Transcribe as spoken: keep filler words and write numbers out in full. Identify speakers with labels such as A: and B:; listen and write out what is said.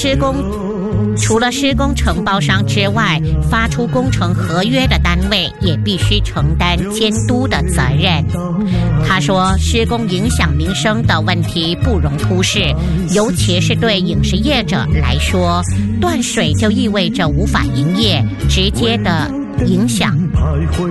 A: 施工除了施工承包商之外，发出工程合约的单位也必须承担监督的责任。他说，施工影响民生的问题不容忽视，尤其是对影视业者来说，断水就意味着无法营业，直接的影响